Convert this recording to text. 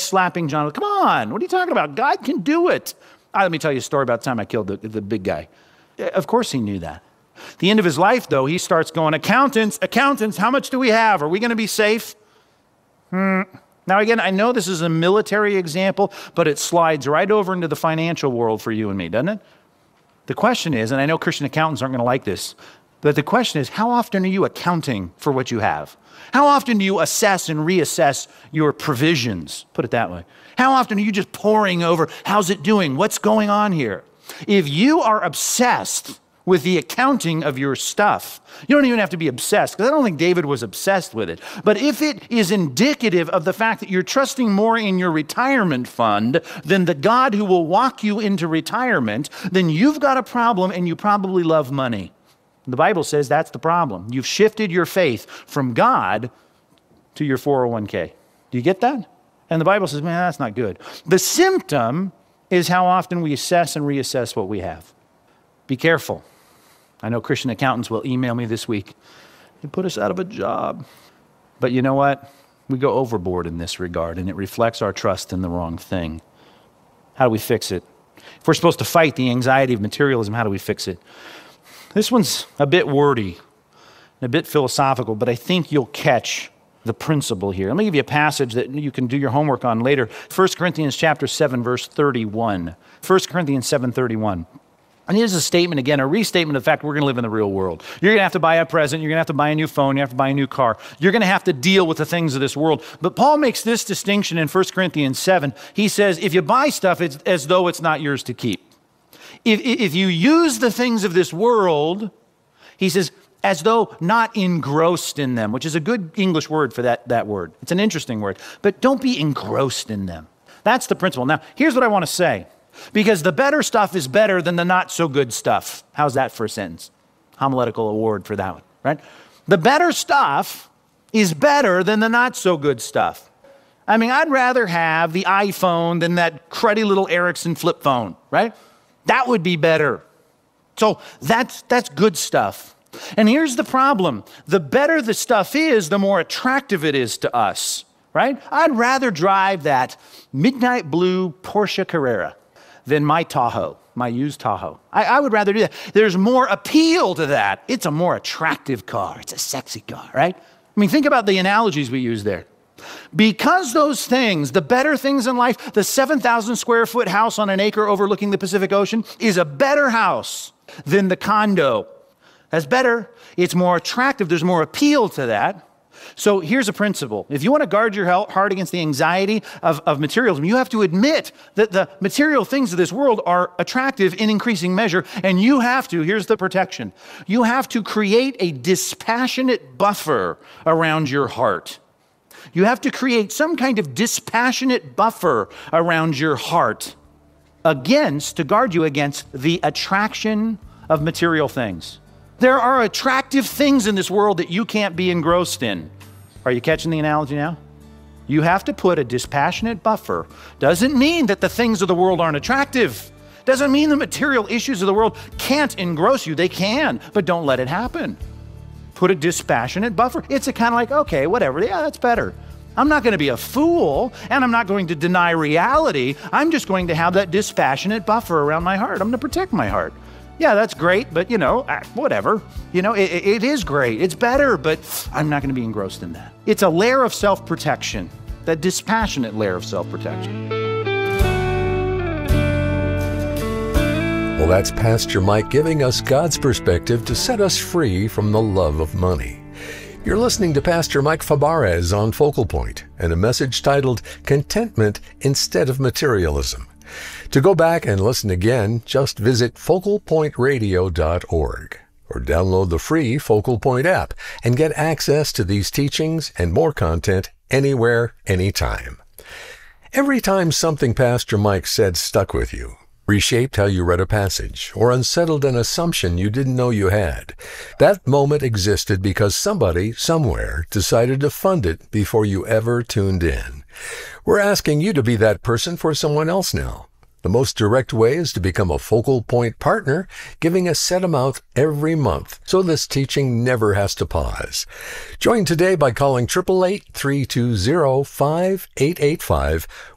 slapping John. Come on, what are you talking about? God can do it. Let me tell you a story about the time I killed the big guy. Of course he knew that. At the end of his life, though, he starts going, accountants, how much do we have? Are we going to be safe? Now, again, I know this is a military example, but it slides right over into the financial world for you and me, doesn't it? The question is, and I know Christian accountants aren't going to like this, but the question is, how often are you accounting for what you have? How often do you assess and reassess your provisions? Put it that way. How often are you just poring over, how's it doing? What's going on here? If you are obsessed with the accounting of your stuff, you don't even have to be obsessed, because I don't think David was obsessed with it. But if it is indicative of the fact that you're trusting more in your retirement fund than the God who will walk you into retirement, then you've got a problem, and you probably love money. The Bible says that's the problem. You've shifted your faith from God to your 401k. Do you get that? And the Bible says, man, that's not good. The symptom is how often we assess and reassess what we have. Be careful. I know Christian accountants will email me this week. They put us out of a job. But you know what? We go overboard in this regard, and it reflects our trust in the wrong thing. How do we fix it? If we're supposed to fight the anxiety of materialism, how do we fix it? This one's a bit wordy and a bit philosophical, but I think you'll catch the principle here. Let me give you a passage that you can do your homework on later. 1 Corinthians chapter 7, verse 31. 1 Corinthians 7:31. And here's a statement, again, a restatement of the fact we're going to live in the real world. You're going to have to buy a present. You're going to have to buy a new phone. You have to buy a new car. You're going to have to deal with the things of this world. But Paul makes this distinction in 1 Corinthians 7. He says, if you buy stuff, it's as though it's not yours to keep. If you use the things of this world, he says, as though not engrossed in them, which is a good English word for that word. It's an interesting word. But don't be engrossed in them. That's the principle. Now, here's what I want to say. Because the better stuff is better than the not so good stuff. How's that for a sentence? Homiletical award for that one, right? The better stuff is better than the not so good stuff. I mean, I'd rather have the iPhone than that cruddy little Ericsson flip phone, right? That would be better. So that's good stuff. And here's the problem. The better the stuff is, the more attractive it is to us, right? I'd rather drive that midnight blue Porsche Carrera than my Tahoe, my used Tahoe. I would rather do that. There's more appeal to that. It's a more attractive car. It's a sexy car, right? I mean, think about the analogies we use there. Because those things, the better things in life, the 7,000 square foot house on an acre overlooking the Pacific Ocean is a better house than the condo. That's better. It's more attractive. There's more appeal to that. So here's a principle. If you want to guard your heart against the anxiety of materialism, you have to admit that the material things of this world are attractive in increasing measure, and you have to, here's the protection, you have to create a dispassionate buffer around your heart. You have to create some kind of dispassionate buffer around your heart to guard you against the attraction of material things. There are attractive things in this world that you can't be engrossed in. Are you catching the analogy now? You have to put a dispassionate buffer. Doesn't mean that the things of the world aren't attractive. Doesn't mean the material issues of the world can't engross you. They can, but don't let it happen. Put a dispassionate buffer. It's a kind of like, okay, whatever. Yeah, that's better. I'm not going to be a fool, and I'm not going to deny reality. I'm just going to have that dispassionate buffer around my heart. I'm going to protect my heart. Yeah, that's great, but, whatever. It is great. It's better, but I'm not going to be engrossed in that. It's a layer of self-protection, that dispassionate layer of self-protection. Well, that's Pastor Mike giving us God's perspective to set us free from the love of money. You're listening to Pastor Mike Fabarez on Focal Point and a message titled Contentment Instead of Materialism. To go back and listen again, just visit focalpointradio.org or download the free Focal Point app and get access to these teachings and more content anywhere, anytime. Every time something Pastor Mike said stuck with you, reshaped how you read a passage, or unsettled an assumption you didn't know you had, that moment existed because somebody, somewhere, decided to fund it before you ever tuned in. We're asking you to be that person for someone else now. The most direct way is to become a Focal Point partner, giving a set amount every month, so this teaching never has to pause. Join today by calling 888-320-5885